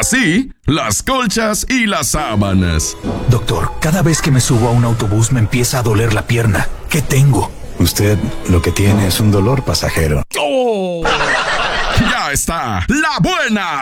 sí, las colchas y las sábanas. Doctor, cada vez que me subo a un autobús me empieza a doler la pierna. ¿Qué tengo? Usted lo que tiene es un dolor pasajero. Ya está, la buena